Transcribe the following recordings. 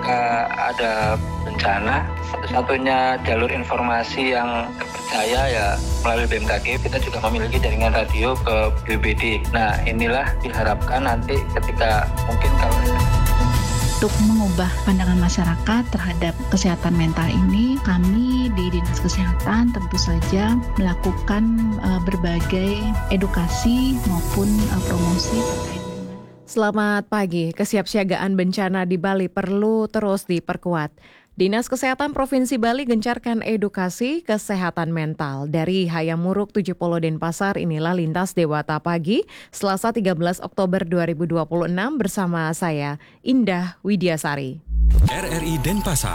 ketika ada bencana, satu-satunya jalur informasi yang terpercaya ya melalui BMKG. Kita juga memiliki jaringan radio ke BPBD. Nah, inilah diharapkan nanti ketika mungkin kalau untuk mengubah pandangan masyarakat terhadap kesehatan mental ini, kami di Dinas Kesehatan tentu saja melakukan berbagai edukasi maupun promosi terkait. Selamat pagi, kesiapsiagaan bencana di Bali perlu terus diperkuat. Dinas Kesehatan Provinsi Bali gencarkan edukasi kesehatan mental. Dari Hayamuruk 70 Denpasar, inilah Lintas Dewata Pagi, Selasa 13 Oktober 2026 bersama saya, Indah Widiasari. RRI Denpasar.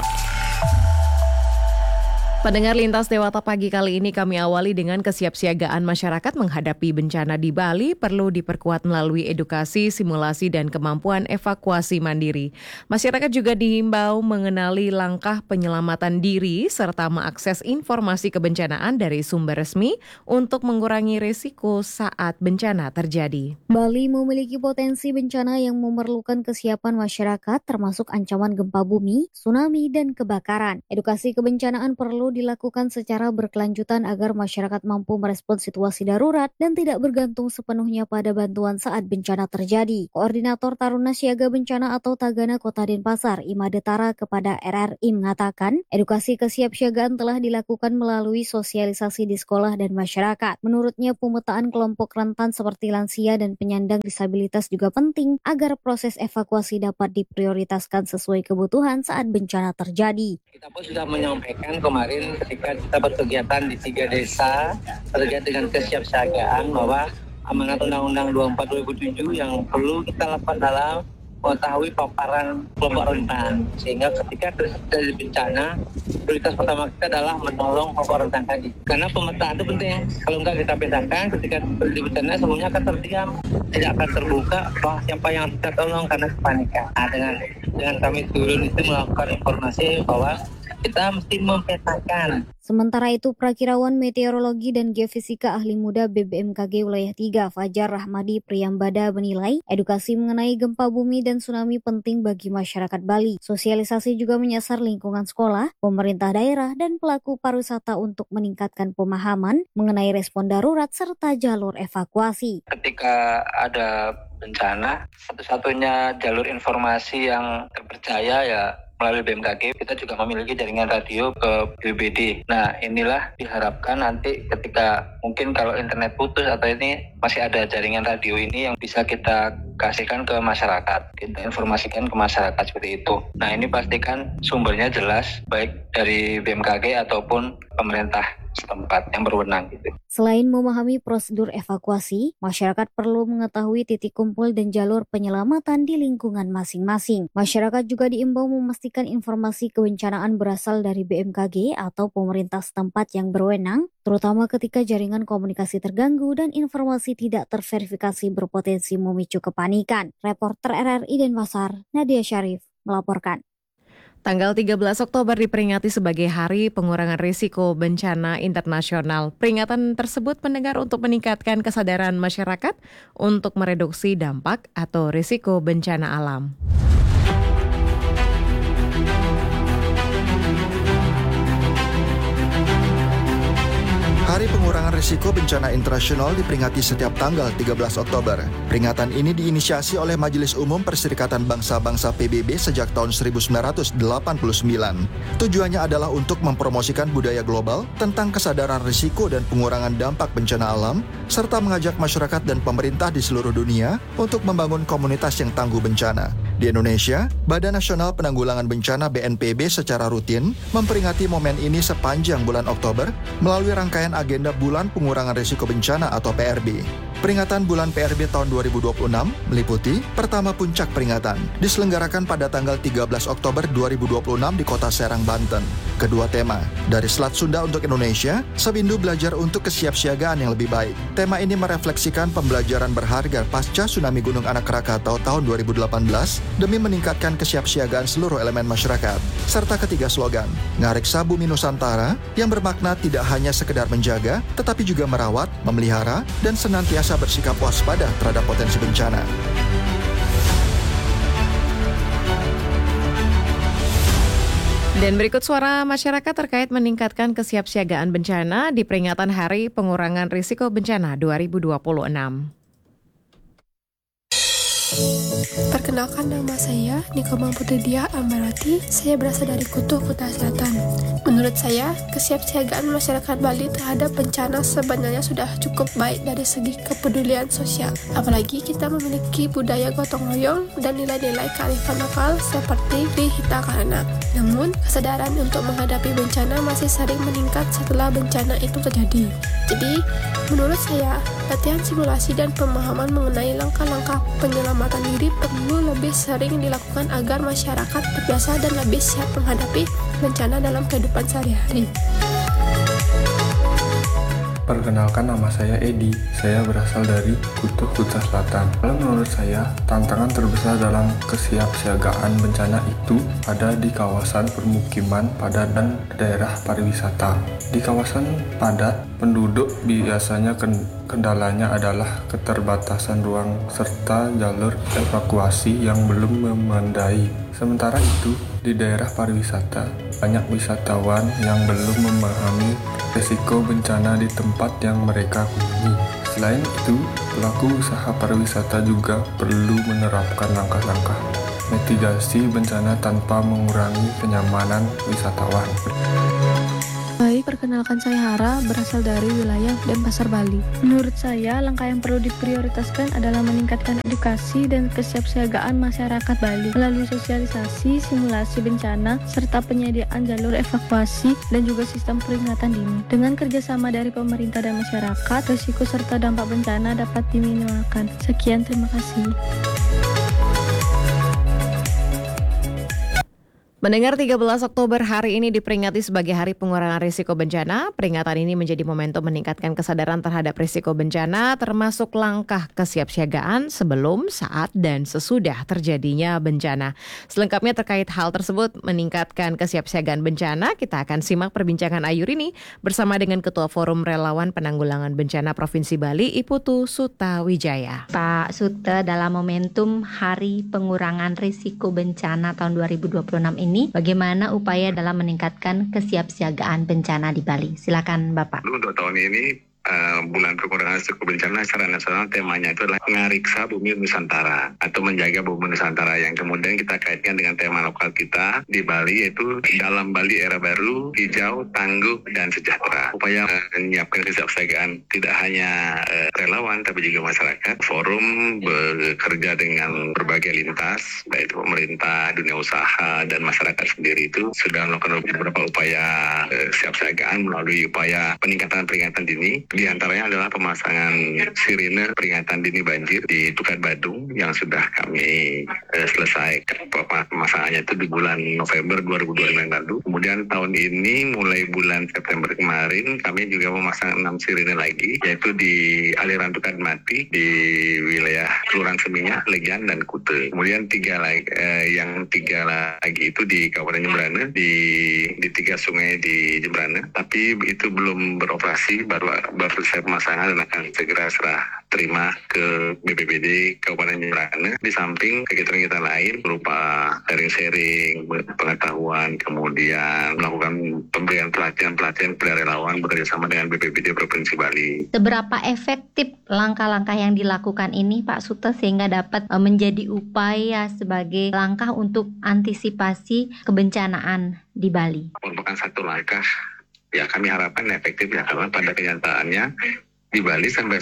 Pendengar Lintas Dewata Pagi kali ini kami awali dengan kesiapsiagaan masyarakat menghadapi bencana di Bali perlu diperkuat melalui edukasi, simulasi, dan kemampuan evakuasi mandiri. Masyarakat juga dihimbau mengenali langkah penyelamatan diri serta mengakses informasi kebencanaan dari sumber resmi untuk mengurangi risiko saat bencana terjadi. Bali memiliki potensi bencana yang memerlukan kesiapan masyarakat termasuk ancaman gempa bumi, tsunami, dan kebakaran. Edukasi kebencanaan perlu dilakukan secara berkelanjutan agar masyarakat mampu merespons situasi darurat dan tidak bergantung sepenuhnya pada bantuan saat bencana terjadi. Koordinator Taruna Siaga Bencana atau Tagana Kota Denpasar, Imade Tara kepada RRI mengatakan, edukasi kesiapsiagaan telah dilakukan melalui sosialisasi di sekolah dan masyarakat. Menurutnya, pemetaan kelompok rentan seperti lansia dan penyandang disabilitas juga penting agar proses evakuasi dapat diprioritaskan sesuai kebutuhan saat bencana terjadi. kita pun sudah menyampaikan kemarin ketika kita berkegiatan di 3 desa terkait dengan kesiapsiagaan bahwa amanat Undang-Undang 24/2007 yang perlu kita lakukan dalam mengetahui paparan kelompok rentan, sehingga ketika terjadi bencana prioritas pertama kita adalah menolong kelompok rentan tadi. Karena pemetaan itu penting. Kalau nggak kita bedakan, ketika terjadi bencana semuanya akan terdiam, tidak akan terbuka bahwa siapa yang kita tolong karena kepanikan. Nah, dengan kami turun itu melakukan informasi bahwa kita mesti mempetakan. Sementara itu, Prakirawan Meteorologi dan Geofisika Ahli Muda BBMKG Wilayah 3, Fajar Rahmadi Priyambada menilai edukasi mengenai gempa bumi dan tsunami penting bagi masyarakat Bali. Sosialisasi juga menyasar lingkungan sekolah, pemerintah daerah, dan pelaku pariwisata untuk meningkatkan pemahaman mengenai respon darurat serta jalur evakuasi. Ketika ada bencana, satu-satunya jalur informasi yang terpercaya ya melalui BMKG. Kita juga memiliki jaringan radio ke BPBD. Nah, inilah diharapkan nanti ketika mungkin kalau internet putus atau ini masih ada jaringan radio ini yang bisa kita kasihkan ke masyarakat. Kita informasikan ke masyarakat seperti itu. Nah, ini pastikan sumbernya jelas baik dari BMKG ataupun pemerintah setempat yang berwenang gitu. Selain memahami prosedur evakuasi, masyarakat perlu mengetahui titik kumpul dan jalur penyelamatan di lingkungan masing-masing. Masyarakat juga diimbau memastikan informasi kebencanaan berasal dari BMKG atau pemerintah setempat yang berwenang, terutama ketika jaringan komunikasi terganggu dan informasi tidak terverifikasi berpotensi memicu kepanikan. Reporter RRI Denpasar, Nadia Syarif, melaporkan. Tanggal 13 Oktober diperingati sebagai Hari Pengurangan Risiko Bencana Internasional. Peringatan tersebut mendengar untuk meningkatkan kesadaran masyarakat untuk mereduksi dampak atau risiko bencana alam. Hari Pengurangan Risiko Bencana Internasional diperingati setiap tanggal 13 Oktober. Peringatan ini diinisiasi oleh Majelis Umum Perserikatan Bangsa-Bangsa PBB sejak tahun 1989. Tujuannya adalah untuk mempromosikan budaya global tentang kesadaran risiko dan pengurangan dampak bencana alam, serta mengajak masyarakat dan pemerintah di seluruh dunia untuk membangun komunitas yang tangguh bencana. Di Indonesia, Badan Nasional Penanggulangan Bencana BNPB secara rutin memperingati momen ini sepanjang bulan Oktober melalui rangkaian agenda Bulan Pengurangan Risiko Bencana atau PRB. Peringatan Bulan PRB tahun 2026 meliputi pertama puncak peringatan, diselenggarakan pada tanggal 13 Oktober 2026 di Kota Serang, Banten. Kedua tema, dari Selat Sunda untuk Indonesia, Sewindu belajar untuk kesiapsiagaan yang lebih baik. Tema ini merefleksikan pembelajaran berharga pasca tsunami Gunung Anak Krakatau tahun 2018 demi meningkatkan kesiapsiagaan seluruh elemen masyarakat. Serta ketiga slogan, Ngariksa Bumi Nusantara, yang bermakna tidak hanya sekedar menjaga, tetapi juga merawat, memelihara, dan senantiasa bersikap waspada terhadap potensi bencana. Dan berikut suara masyarakat terkait meningkatkan kesiapsiagaan bencana di peringatan Hari Pengurangan Risiko Bencana 2026. Perkenalkan, nama saya Nikoma Putridia Ambarwati. Saya berasal dari Kutuh, Kutai Selatan. Menurut saya, kesiapsiagaan masyarakat Bali terhadap bencana sebenarnya sudah cukup baik dari segi kepedulian sosial. Apalagi kita memiliki budaya gotong royong dan nilai-nilai kearifan lokal seperti Rihita Karana. Namun, kesadaran untuk menghadapi bencana masih sering meningkat setelah bencana itu terjadi. Jadi, menurut saya, latihan simulasi dan pemahaman mengenai langkah-langkah penyelamatan diri perlu lebih sering dilakukan agar masyarakat terbiasa dan lebih siap menghadapi bencana dalam kehidupan sehari-hari. Perkenalkan, nama saya Edi. Saya berasal dari Kutuh, Kutai Selatan. Menurut saya, tantangan terbesar dalam kesiapsiagaan bencana itu ada di kawasan permukiman padat dan daerah pariwisata. Di kawasan padat, penduduk biasanya kendalanya adalah keterbatasan ruang serta jalur evakuasi yang belum memadai. Sementara itu, di daerah pariwisata, banyak wisatawan yang belum memahami risiko bencana di tempat yang mereka kunjungi. Selain itu, pelaku usaha pariwisata juga perlu menerapkan langkah-langkah mitigasi bencana tanpa mengurangi kenyamanan wisatawan. Baik, perkenalkan saya Hara, berasal dari wilayah Denpasar, Bali. Menurut saya, langkah yang perlu diprioritaskan adalah meningkatkan edukasi dan kesiapsiagaan masyarakat Bali melalui sosialisasi, simulasi bencana, serta penyediaan jalur evakuasi dan juga sistem peringatan dini. Dengan kerjasama dari pemerintah dan masyarakat, risiko serta dampak bencana dapat diminimalkan. Sekian, terima kasih. Mendengar 13 Oktober hari ini diperingati sebagai Hari Pengurangan Risiko Bencana, peringatan ini menjadi momentum meningkatkan kesadaran terhadap risiko bencana termasuk langkah kesiapsiagaan sebelum, saat, dan sesudah terjadinya bencana. Selengkapnya terkait hal tersebut meningkatkan kesiapsiagaan bencana, kita akan simak perbincangan Ayur ini bersama dengan Ketua Forum Relawan Penanggulangan Bencana Provinsi Bali, Iputu Sutawijaya. Pak Sute, dalam momentum Hari Pengurangan Risiko Bencana tahun 2026 ini, bagaimana upaya dalam meningkatkan kesiapsiagaan bencana di Bali? Silakan Bapak. Untuk tahun ini, bulan pengurangan risiko bencana secara nasional temanya itu adalah ngariksa bumi Nusantara atau menjaga bumi Nusantara, yang kemudian kita kaitkan dengan tema lokal kita di Bali, yaitu dalam Bali era baru, hijau, tangguh, dan sejahtera. Upaya menyiapkan kesiapsiagaan tidak hanya relawan tapi juga masyarakat. Forum bekerja dengan berbagai lintas, baik itu pemerintah, dunia usaha, dan masyarakat sendiri itu sudah melakukan beberapa upaya kesiapsiagaan melalui upaya peningkatan peringatan dini. Di antaranya adalah pemasangan sirine peringatan dini banjir di Tukat Badung yang sudah kami selesai pemasangannya itu di bulan November 2025 lalu. Kemudian tahun ini mulai bulan September kemarin kami juga memasang 6 sirine lagi, yaitu di aliran Tukat Mati di wilayah Kelurahan Seminyak, Legian, dan Kute. Kemudian yang tiga lagi itu di Kabupaten Jembrana, di 3 sungai di Jembrana, tapi itu belum beroperasi, baru selesai pemasangan dan akan segera serah terima ke BPBD Kabupaten Jembrana. Di samping kegiatan-kegiatan lain berupa sharing-sharing, pengetahuan, kemudian melakukan pemberian pelatihan kepada relawan bekerjasama dengan BPBD Provinsi Bali. Seberapa efektif langkah-langkah yang dilakukan ini Pak Sute sehingga dapat menjadi upaya sebagai langkah untuk antisipasi kebencanaan di Bali? Merupakan satu langkah ya kami harapkan efektif ya, karena pada kenyataannya di Bali sampai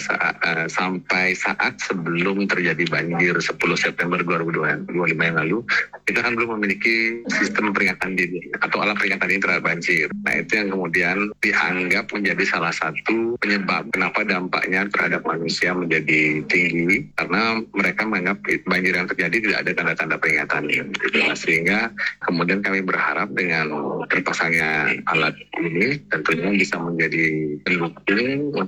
saat sebelum terjadi banjir 10 September 2025 yang lalu, kita kan belum memiliki sistem peringatan dini atau alat peringatan dini terhadap banjir. Nah, itu yang kemudian dianggap menjadi salah satu penyebab kenapa dampaknya terhadap manusia menjadi tinggi, karena mereka menganggap banjir yang terjadi tidak ada tanda-tanda peringatan. Sehingga kemudian kami berharap dengan terpasangnya alat ini tentunya bisa menjadi pendukung untuk meningkatkan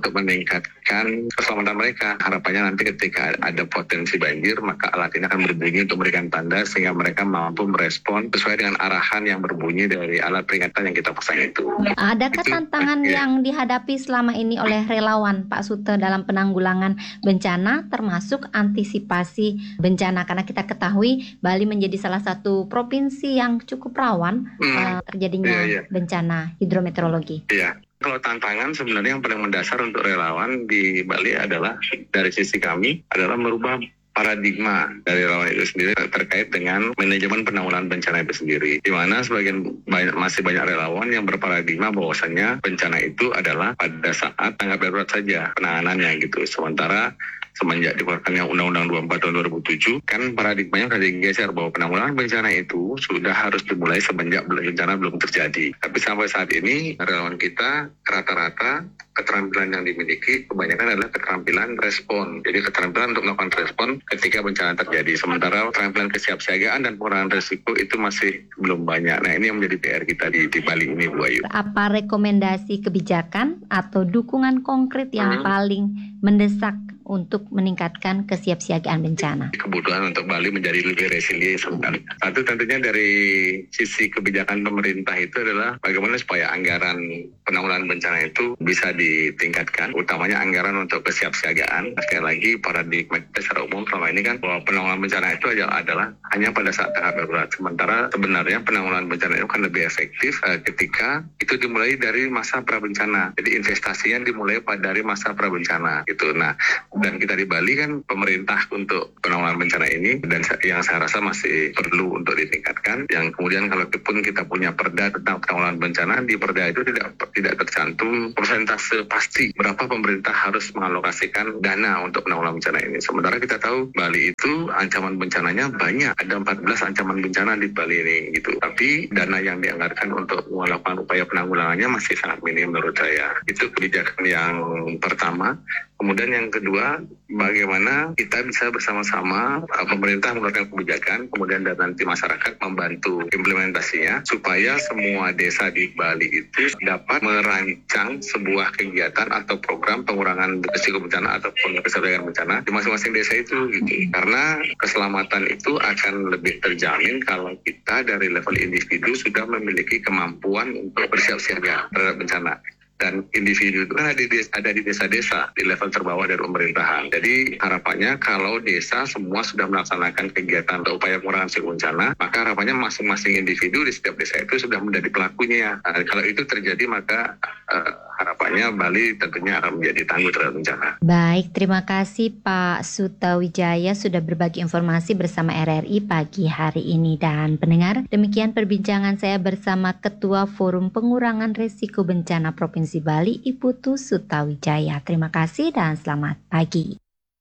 meningkatkan keselamatan mereka. Harapannya nanti ketika ada potensi banjir, maka alat ini akan berbunyi untuk memberikan tanda sehingga mereka mampu merespon sesuai dengan arahan yang berbunyi dari alat peringatan yang kita pasang itu. Adakah tantangan yang dihadapi selama ini oleh relawan Pak Sute dalam penanggulangan bencana termasuk antisipasi bencana? Karena kita ketahui Bali menjadi salah satu provinsi yang cukup rawan terjadinya bencana hidrometeorologi. Iya. Kalau tantangan sebenarnya yang paling mendasar untuk relawan di Bali adalah dari sisi kami adalah merubah paradigma dari relawan itu sendiri terkait dengan manajemen penanggulangan bencana itu sendiri. Di mana masih banyak relawan yang berparadigma bahwasannya bencana itu adalah pada saat tanggap darurat saja penanganannya gitu. Sementara semenjak dikeluarkannya Undang-Undang 24 tahun 2007, kan paradigmanya sudah digeser bahwa penanggulangan bencana itu sudah harus dimulai semenjak bencana belum terjadi. Tapi sampai saat ini relawan kita rata-rata keterampilan yang dimiliki kebanyakan adalah keterampilan respon. Jadi keterampilan untuk melakukan respon ketika bencana terjadi. Sementara keterampilan kesiapsiagaan dan pengurangan risiko itu masih belum banyak. Nah, ini yang menjadi PR kita di Bali ini, Bu Ayu. Apa rekomendasi kebijakan atau dukungan konkret yang paling mendesak untuk meningkatkan kesiapsiagaan bencana? Kebutuhan untuk Bali menjadi lebih resilient sekali. Satu tentunya dari sisi kebijakan pemerintah itu adalah bagaimana supaya anggaran penanggulangan bencana itu bisa ditingkatkan, utamanya anggaran untuk kesiapsiagaan. Sekali lagi paradigma kita secara umum selama ini kan bahwa penanggulangan bencana itu adalah hanya pada saat tanggap darurat. Sementara sebenarnya penanggulangan bencana itu kan lebih efektif ketika itu dimulai dari masa prabencana. Jadi investasinya dimulai dari masa prabencana gitu. Nah, dan kita di Bali kan pemerintah untuk penanggulangan bencana ini dan yang saya rasa masih perlu untuk ditingkatkan. Yang kemudian kalau pun kita punya perda tentang penanggulangan bencana, di perda itu tidak tercantum persentase pasti berapa pemerintah harus mengalokasikan dana untuk penanggulangan bencana ini. Sementara kita tahu Bali itu ancaman bencananya banyak, ada 14 ancaman bencana di Bali ini gitu. Tapi dana yang dianggarkan untuk melakukan upaya penanggulangannya masih sangat minim menurut saya. Itu kebijakan yang pertama. Kemudian yang kedua, bagaimana kita bisa bersama-sama pemerintah mengeluarkan kebijakan, kemudian dan nanti masyarakat membantu implementasinya supaya semua desa di Bali itu dapat merancang sebuah kegiatan atau program pengurangan risiko bencana ataupun kesiapsiagaan bencana di masing-masing desa itu gitu. Karena keselamatan itu akan lebih terjamin kalau kita dari level individu sudah memiliki kemampuan untuk bersiap-siaga terhadap bencana. Dan individu itu kan ada di desa-desa di level terbawah dari pemerintahan. Jadi harapannya kalau desa semua sudah melaksanakan kegiatan atau upaya pengurangan risiko bencana, maka harapannya masing-masing individu di setiap desa itu sudah menjadi pelakunya. Nah, kalau itu terjadi maka harapannya Bali tentunya akan menjadi tangguh terhadap bencana. Baik, terima kasih Pak Sute Wijaya sudah berbagi informasi bersama RRI pagi hari ini. Dan pendengar, demikian perbincangan saya bersama Ketua Forum Pengurangan Risiko Bencana Provinsi Bali, Ibu Tu Sutawijaya. Terima kasih dan selamat pagi.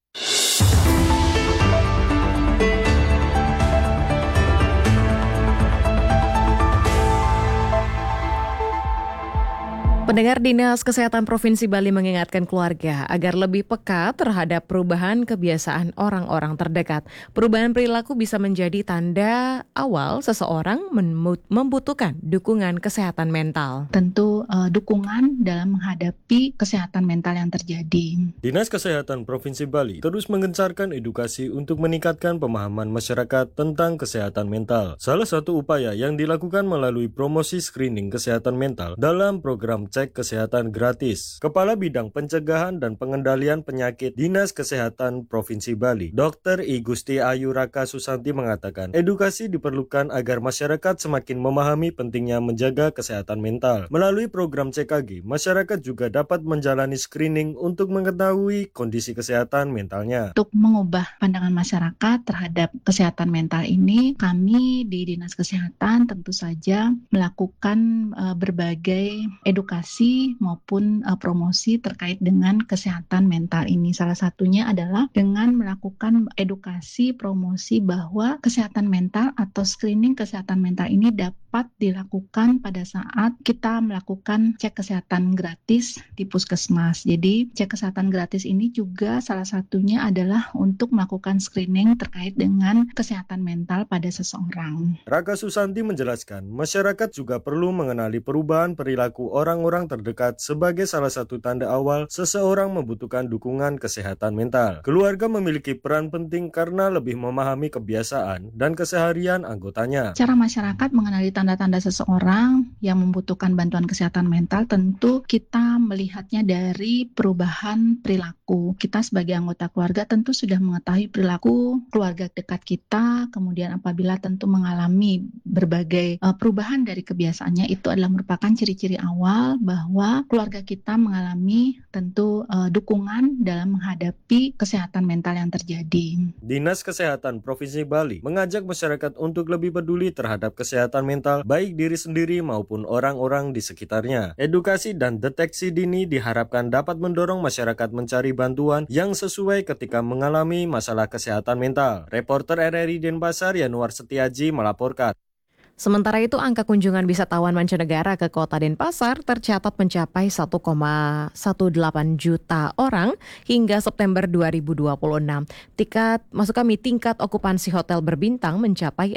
Pendengar, Dinas Kesehatan Provinsi Bali mengingatkan keluarga agar lebih peka terhadap perubahan kebiasaan orang-orang terdekat. Perubahan perilaku bisa menjadi tanda awal seseorang membutuhkan dukungan kesehatan mental. Tentu dukungan dalam menghadapi kesehatan mental yang terjadi. Dinas Kesehatan Provinsi Bali terus menggencarkan edukasi untuk meningkatkan pemahaman masyarakat tentang kesehatan mental. Salah satu upaya yang dilakukan melalui promosi screening kesehatan mental dalam program cek kesehatan gratis. Kepala Bidang Pencegahan dan Pengendalian Penyakit Dinas Kesehatan Provinsi Bali, Dr. I Gusti Ayu Raka Susanti mengatakan, edukasi diperlukan agar masyarakat semakin memahami pentingnya menjaga kesehatan mental. Melalui program CKG, masyarakat juga dapat menjalani screening untuk mengetahui kondisi kesehatan mentalnya. Untuk mengubah pandangan masyarakat terhadap kesehatan mental ini, kami di Dinas Kesehatan tentu saja melakukan berbagai edukasi maupun promosi terkait dengan kesehatan mental ini. Salah satunya adalah dengan melakukan edukasi promosi bahwa kesehatan mental atau screening kesehatan mental ini dapat dilakukan pada saat kita melakukan cek kesehatan gratis di puskesmas. Jadi cek kesehatan gratis ini juga salah satunya adalah untuk melakukan screening terkait dengan kesehatan mental pada seseorang. Raka Susanti menjelaskan, masyarakat juga perlu mengenali perubahan perilaku orang-orang orang terdekat sebagai salah satu tanda awal seseorang membutuhkan dukungan kesehatan mental. Keluarga memiliki peran penting karena lebih memahami kebiasaan dan keseharian anggotanya. Cara masyarakat mengenali tanda-tanda seseorang yang membutuhkan bantuan kesehatan mental, tentu kita melihatnya dari perubahan perilaku. Kita sebagai anggota keluarga tentu sudah mengetahui perilaku keluarga dekat kita, kemudian apabila tentu mengalami berbagai perubahan dari kebiasaannya, itu adalah merupakan ciri-ciri awal bahwa keluarga kita mengalami tentu dukungan dalam menghadapi kesehatan mental yang terjadi. Dinas Kesehatan Provinsi Bali mengajak masyarakat untuk lebih peduli terhadap kesehatan mental baik diri sendiri maupun orang-orang di sekitarnya. Edukasi dan deteksi dini diharapkan dapat mendorong masyarakat mencari bantuan yang sesuai ketika mengalami masalah kesehatan mental. Reporter RRI Denpasar Yanuar Setiaji melaporkan. Sementara itu, angka kunjungan wisatawan mancanegara ke kota Denpasar tercatat mencapai 1,18 juta orang hingga September 2026. Tingkat okupansi hotel berbintang mencapai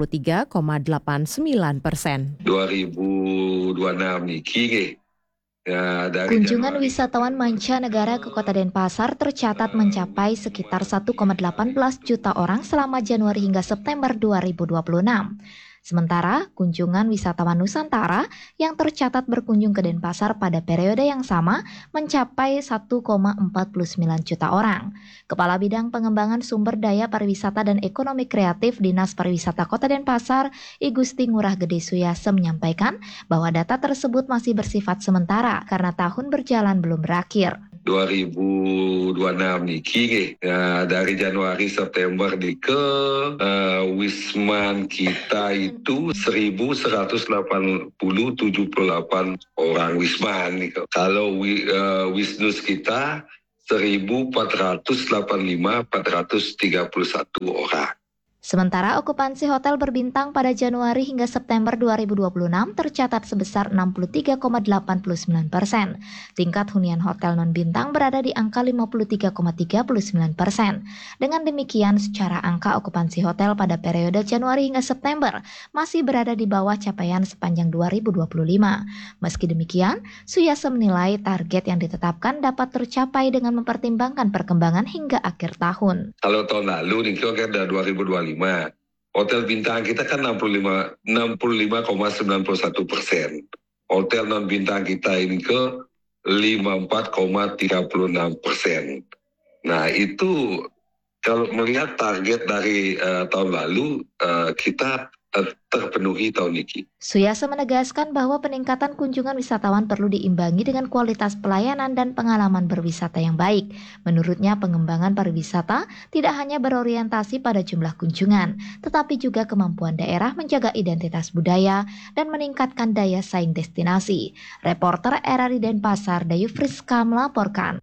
63,89%. 2026 niki kunjungan wisatawan mancanegara ke kota Denpasar tercatat mencapai sekitar 1,18 juta orang selama Januari hingga September 2026. Sementara kunjungan wisatawan Nusantara yang tercatat berkunjung ke Denpasar pada periode yang sama mencapai 1,49 juta orang. Kepala Bidang Pengembangan Sumber Daya Pariwisata dan Ekonomi Kreatif Dinas Pariwisata Kota Denpasar, I Gusti Ngurah Gede Suyase menyampaikan bahwa data tersebut masih bersifat sementara karena tahun berjalan belum berakhir. 2026 niki dari Januari September ke wisman kita itu 1.180 78 orang wisman. Kalau wisnus kita 1.485 431 orang. Sementara okupansi hotel berbintang pada Januari hingga September 2026 tercatat sebesar 63,89%. Tingkat hunian hotel non-bintang berada di angka 53,39%. Dengan demikian, secara angka okupansi hotel pada periode Januari hingga September masih berada di bawah capaian sepanjang 2025. Meski demikian, Suyase menilai target yang ditetapkan dapat tercapai dengan mempertimbangkan perkembangan hingga akhir tahun. Kalau tahun lalu nih ada 2025. Hotel bintang kita kan 65,91%. Hotel non bintang kita ini ke 54,36%. Nah itu kalau melihat target dari tahun lalu kita terpenuhi tahun ini. Suyase menegaskan bahwa peningkatan kunjungan wisatawan perlu diimbangi dengan kualitas pelayanan dan pengalaman berwisata yang baik. Menurutnya, pengembangan pariwisata tidak hanya berorientasi pada jumlah kunjungan, tetapi juga kemampuan daerah menjaga identitas budaya dan meningkatkan daya saing destinasi. Reporter RRI Denpasar, Dayu Friska melaporkan.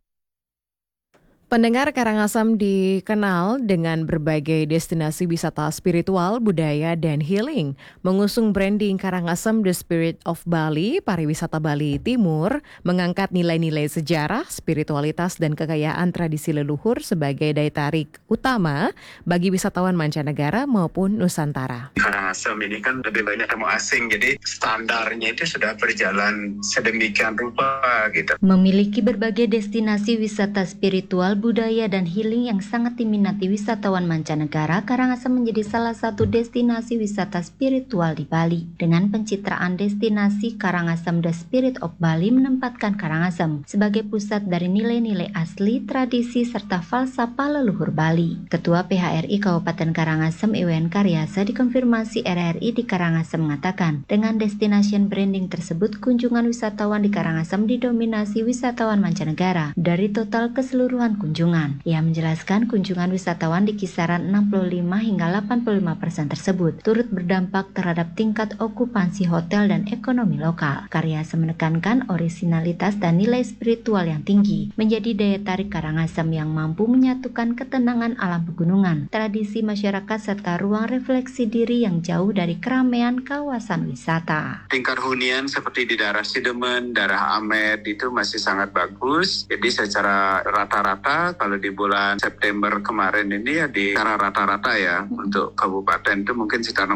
Pendengar, Karangasem dikenal dengan berbagai destinasi wisata spiritual, budaya, dan healing. Mengusung branding Karangasem The Spirit of Bali, pariwisata Bali Timur, mengangkat nilai-nilai sejarah, spiritualitas, dan kekayaan tradisi leluhur sebagai daya tarik utama bagi wisatawan mancanegara maupun Nusantara. Karangasem ini kan lebih banyak tamu asing, jadi standarnya itu sudah berjalan sedemikian rupa gitu. Memiliki berbagai destinasi wisata spiritual, budaya, dan healing yang sangat diminati wisatawan mancanegara, Karangasem menjadi salah satu destinasi wisata spiritual di Bali. Dengan pencitraan destinasi Karangasem The Spirit of Bali menempatkan Karangasem sebagai pusat dari nilai-nilai asli, tradisi, serta falsafah leluhur Bali. Ketua PHRI Kabupaten Karangasem Iwan Karyasa dikonfirmasi RRI di Karangasem mengatakan, dengan destination branding tersebut, kunjungan wisatawan di Karangasem didominasi wisatawan mancanegara dari total keseluruhan kunjungan. Ia menjelaskan kunjungan wisatawan di kisaran 65 hingga 85% tersebut turut berdampak terhadap tingkat okupansi hotel dan ekonomi lokal. Karyasa menekankan orisinalitas dan nilai spiritual yang tinggi menjadi daya tarik Karangasem yang mampu menyatukan ketenangan alam pegunungan, tradisi masyarakat, serta ruang refleksi diri yang jauh dari keramaian kawasan wisata. Tingkat hunian seperti di daerah Sidemen, daerah Amed itu masih sangat bagus. Jadi secara rata-rata kita kalau di bulan September kemarin ini ya di secara rata-rata ya untuk kabupaten itu mungkin sekitar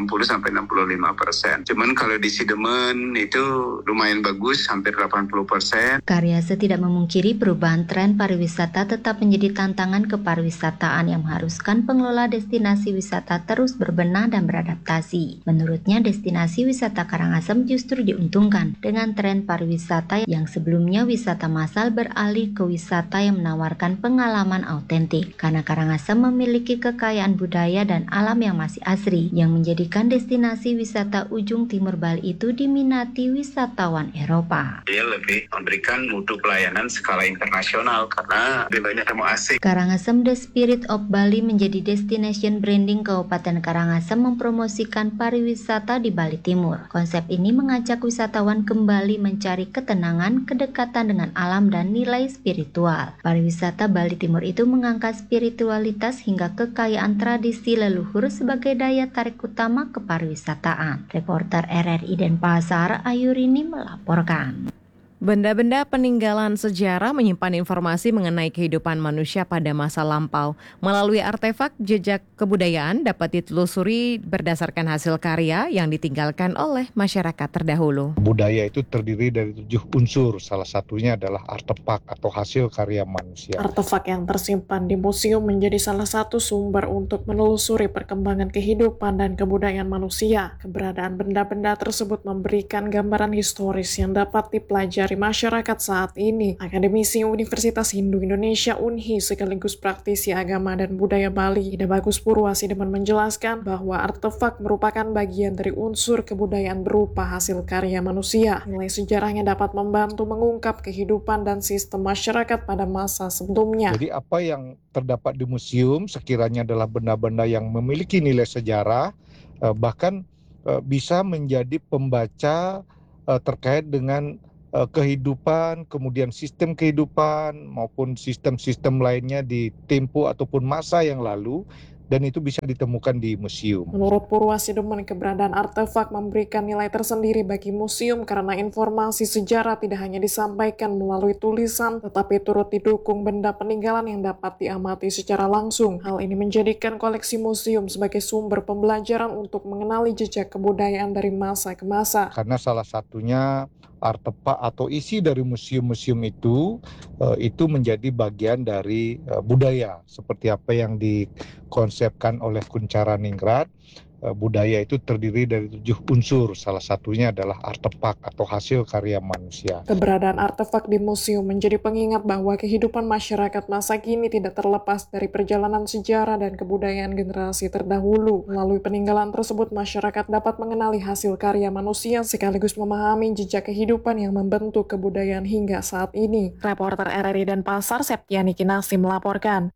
60-65%. Cuman kalau di Sidemen itu lumayan bagus, hampir 80%. Karyase tidak memungkiri perubahan tren pariwisata tetap menjadi tantangan kepariwisataan yang mengharuskan pengelola destinasi wisata terus berbenah dan beradaptasi. Menurutnya, destinasi wisata Karangasem justru diuntungkan dengan tren pariwisata yang sebelumnya wisata massal beralih ke wisata yang menawarkan pengalaman autentik. Karena Karangasem memiliki kekayaan budaya dan alam yang masih asri, yang menjadikan destinasi wisata ujung timur Bali itu diminati wisatawan Eropa. Dia lebih memberikan mutu pelayanan skala internasional karena lebih banyak tamu asing. Karangasem The Spirit of Bali menjadi destination branding Kabupaten Karangasem mempromosikan pariwisata di Bali Timur. Konsep ini mengajak wisatawan kembali mencari ketenangan, kedekatan dengan alam dan nilai spiritual. Pariwisata Bali Timur itu mengangkat spiritualitas hingga kekayaan tradisi leluhur sebagai daya tarik utama kepariwisataan. Reporter RRI Denpasar, Ayurini melaporkan. Benda-benda peninggalan sejarah menyimpan informasi mengenai kehidupan manusia pada masa lampau. Melalui artefak jejak kebudayaan dapat ditelusuri berdasarkan hasil karya yang ditinggalkan oleh masyarakat terdahulu. Budaya itu terdiri dari 7 unsur, salah satunya adalah artefak atau hasil karya manusia. Artefak yang tersimpan di museum menjadi salah satu sumber untuk menelusuri perkembangan kehidupan dan kebudayaan manusia. Keberadaan benda-benda tersebut memberikan gambaran historis yang dapat dipelajari masyarakat saat ini. Akademisi Universitas Hindu Indonesia UNHI sekaligus praktisi agama dan budaya Bali, Ida Bagus Purwasidemen menjelaskan bahwa artefak merupakan bagian dari unsur kebudayaan berupa hasil karya manusia. Nilai sejarahnya dapat membantu mengungkap kehidupan dan sistem masyarakat pada masa sebelumnya. Jadi apa yang terdapat di museum sekiranya adalah benda-benda yang memiliki nilai sejarah, bahkan bisa menjadi pembaca terkait dengan kehidupan, kemudian sistem kehidupan maupun sistem-sistem lainnya di tempo ataupun masa yang lalu, dan itu bisa ditemukan di museum. Menurut Purwasidemen, keberadaan artefak memberikan nilai tersendiri bagi museum karena informasi sejarah tidak hanya disampaikan melalui tulisan, tetapi turut didukung benda peninggalan yang dapat diamati secara langsung. Hal ini menjadikan koleksi museum sebagai sumber pembelajaran untuk mengenali jejak kebudayaan dari masa ke masa. Karena salah satunya artefak atau isi dari museum-museum itu menjadi bagian dari budaya, seperti apa yang dikonsepkan oleh Kunchara Ningrat. Budaya itu terdiri dari 7 unsur, salah satunya adalah artefak atau hasil karya manusia. Keberadaan artefak di museum menjadi pengingat bahwa kehidupan masyarakat masa kini tidak terlepas dari perjalanan sejarah dan kebudayaan generasi terdahulu. Melalui peninggalan tersebut, masyarakat dapat mengenali hasil karya manusia sekaligus memahami jejak kehidupan yang membentuk kebudayaan hingga saat ini. Reporter RRI Denpasar, Septiani Kinasi melaporkan.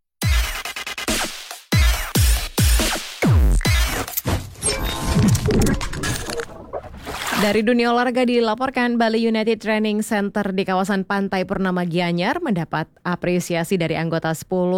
Dari dunia olahraga dilaporkan, Bali United Training Center di kawasan Pantai Purnama Gianyar mendapat apresiasi dari anggota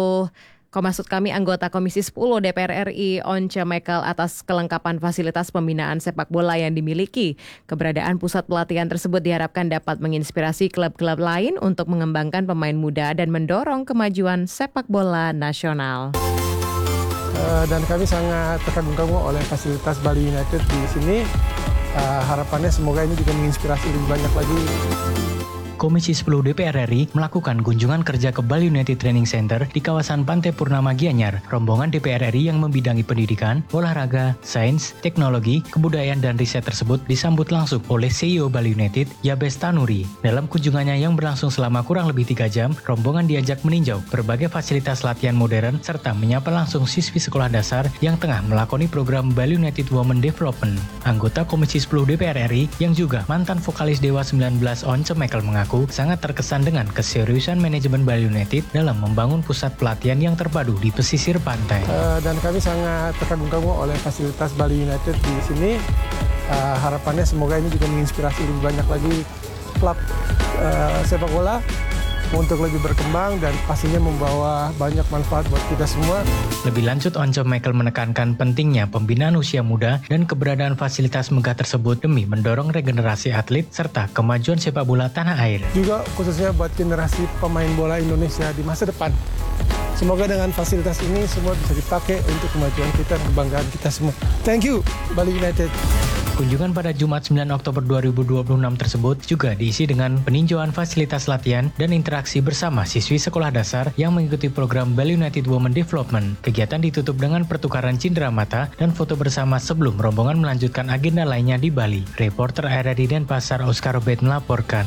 Komisi 10 DPR RI Once Michael atas kelengkapan fasilitas pembinaan sepak bola yang dimiliki. Keberadaan pusat pelatihan tersebut diharapkan dapat menginspirasi klub-klub lain untuk mengembangkan pemain muda dan mendorong kemajuan sepak bola nasional. Dan kami sangat terkagum-kagum oleh fasilitas Bali United di sini. Harapannya semoga ini juga menginspirasi lebih banyak lagi. Komisi 10 DPR RI melakukan kunjungan kerja ke Bali United Training Center di kawasan Pantai Purnama Gianyar. Rombongan DPR RI yang membidangi pendidikan, olahraga, sains, teknologi, kebudayaan, dan riset tersebut disambut langsung oleh CEO Bali United, Yabes Tanuri. Dalam kunjungannya yang berlangsung selama kurang lebih 3 jam, rombongan diajak meninjau berbagai fasilitas latihan modern serta menyapa langsung siswi sekolah dasar yang tengah melakoni program Bali United Women Development. Anggota Komisi 10 DPR RI yang juga mantan vokalis Dewa 19 Once Michael mengaku sangat terkesan dengan keseriusan manajemen Bali United dalam membangun pusat pelatihan yang terpadu di pesisir pantai. Dan kami sangat terkagum-kagum oleh fasilitas Bali United di sini. Harapannya semoga ini juga menginspirasi lebih banyak lagi klub sepak bola untuk lebih berkembang dan pastinya membawa banyak manfaat buat kita semua. Lebih lanjut, Once Michael menekankan pentingnya pembinaan usia muda dan keberadaan fasilitas megah tersebut demi mendorong regenerasi atlet serta kemajuan sepak bola tanah air. Juga khususnya buat generasi pemain bola Indonesia di masa depan. Semoga dengan fasilitas ini semua bisa dipakai untuk kemajuan kita dan kebanggaan kita semua. Thank you, Bali United. Kunjungan pada Jumat 9 Oktober 2026 tersebut juga diisi dengan peninjauan fasilitas latihan dan interaksi bersama siswi sekolah dasar yang mengikuti program Bali United Women Development. Kegiatan ditutup dengan pertukaran cindera mata dan foto bersama sebelum rombongan melanjutkan agenda lainnya di Bali. Reporter RRI Denpasar Oscar Obed melaporkan.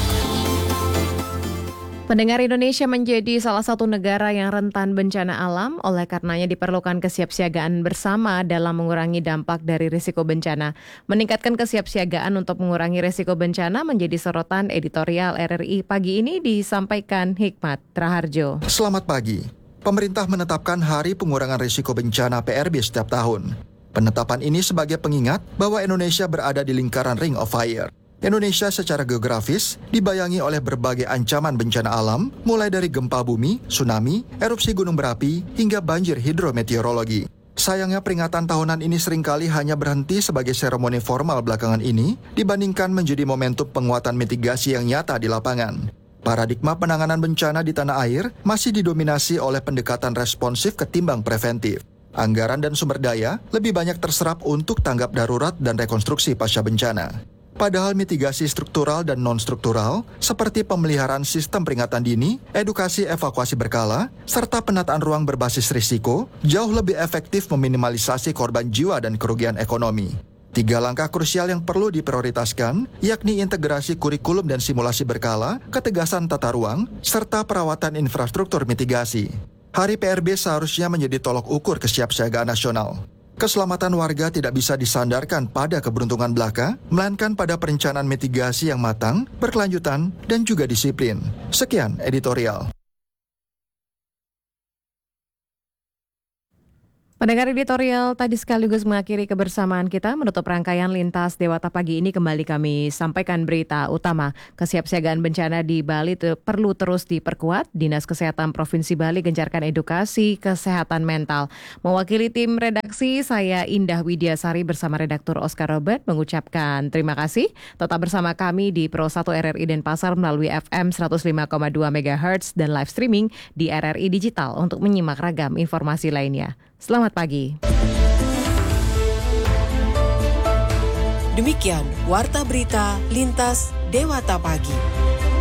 Pendengar, Indonesia menjadi salah satu negara yang rentan bencana alam, oleh karenanya diperlukan kesiapsiagaan bersama dalam mengurangi dampak dari risiko bencana. Meningkatkan kesiapsiagaan untuk mengurangi risiko bencana menjadi sorotan editorial RRI pagi ini, disampaikan Hikmat Raharjo. Selamat pagi. Pemerintah menetapkan Hari Pengurangan Risiko Bencana PRB setiap tahun. Penetapan ini sebagai pengingat bahwa Indonesia berada di lingkaran Ring of Fire. Indonesia secara geografis dibayangi oleh berbagai ancaman bencana alam, mulai dari gempa bumi, tsunami, erupsi gunung berapi, hingga banjir hidrometeorologi. Sayangnya peringatan tahunan ini seringkali hanya berhenti sebagai seremoni formal belakangan ini, dibandingkan menjadi momentum penguatan mitigasi yang nyata di lapangan. Paradigma penanganan bencana di tanah air masih didominasi oleh pendekatan responsif ketimbang preventif. Anggaran dan sumber daya lebih banyak terserap untuk tanggap darurat dan rekonstruksi pasca bencana. Padahal mitigasi struktural dan non-struktural, seperti pemeliharaan sistem peringatan dini, edukasi evakuasi berkala, serta penataan ruang berbasis risiko, jauh lebih efektif meminimalisasi korban jiwa dan kerugian ekonomi. 3 langkah krusial yang perlu diprioritaskan, yakni integrasi kurikulum dan simulasi berkala, ketegasan tata ruang, serta perawatan infrastruktur mitigasi. Hari PRB seharusnya menjadi tolok ukur kesiapsiagaan nasional. Keselamatan warga tidak bisa disandarkan pada keberuntungan belaka, melainkan pada perencanaan mitigasi yang matang, berkelanjutan, dan juga disiplin. Sekian editorial. Pendengar, editorial tadi sekaligus mengakhiri kebersamaan kita. Menutup rangkaian Lintas Dewata pagi ini, kembali kami sampaikan berita utama. Kesiapsiagaan bencana di Bali perlu terus diperkuat. Dinas Kesehatan Provinsi Bali gencarkan edukasi kesehatan mental. Mewakili tim redaksi, saya Indah Widiasari bersama redaktur Oscar Robert mengucapkan terima kasih. Tetap bersama kami di Pro 1 RRI Denpasar melalui FM 105,2 MHz dan live streaming di RRI Digital untuk menyimak ragam informasi lainnya. Selamat pagi. Demikian Warta Berita Lintas Dewata Pagi.